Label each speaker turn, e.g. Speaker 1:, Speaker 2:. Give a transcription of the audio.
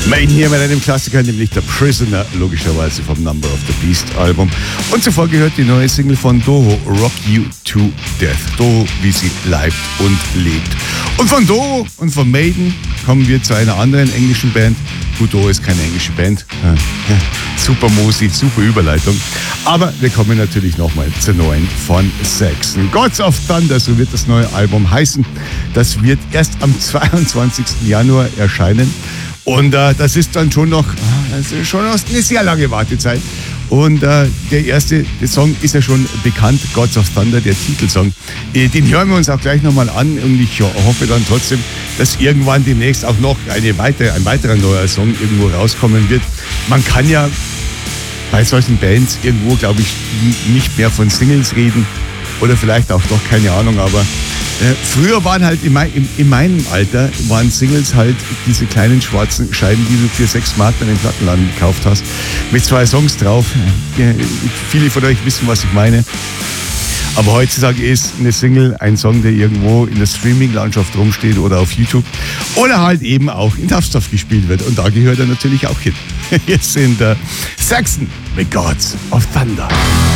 Speaker 1: Maiden hier mit einem Klassiker, nämlich The Prisoner, logischerweise vom Number of the Beast Album. Und zuvor gehört die neue Single von Doro, Rock You to Death. Doro, wie sie leibt und lebt. Und von Doro und von Maiden kommen wir zu einer anderen englischen Band. Gut, Doro ist keine englische Band. Super Mosi, super Überleitung. Aber wir kommen natürlich nochmal zur neuen von Saxon. Gods of Thunder, so wird das neue Album heißen. Das wird erst am 22. Januar erscheinen. Und das ist dann schon noch eine sehr lange Wartezeit. Und der Song ist ja schon bekannt, Gods of Thunder, der Titelsong. Den hören wir uns auch gleich nochmal an und ich hoffe dann trotzdem, dass irgendwann demnächst auch noch ein weiterer neuer Song irgendwo rauskommen wird. Man kann ja bei solchen Bands irgendwo, glaube ich, nicht mehr von Singles reden oder vielleicht auch doch, keine Ahnung, aber früher waren halt in meinem Alter waren Singles halt diese kleinen schwarzen Scheiben, die du für 6 Mark in den Plattenladen gekauft hast, mit 2 Songs drauf. Viele von euch wissen, was ich meine. Aber heutzutage ist eine Single ein Song, der irgendwo in der Streaming-Landschaft rumsteht oder auf YouTube oder halt eben auch in Tough gespielt wird. Und da gehört er natürlich auch hin. Hier sind Saxon mit Gods of Thunder.